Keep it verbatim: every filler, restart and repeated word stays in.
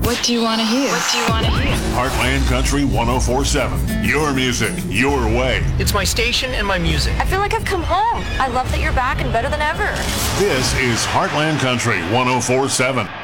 What do you want to hear? What do you want to hear? Heartland Country one oh four seven. Your music, your way. It's my station and my music. I feel like I've come home. I love that you're back and better than ever. This is Heartland Country one oh four seven.